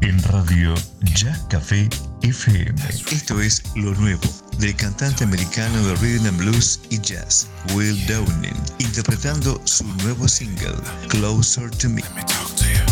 en Radio Jack Café FM. Esto es lo nuevo del cantante americano de rhythm and blues y jazz, Will Downing, interpretando su nuevo single, Closer to Me. Let me talk to you.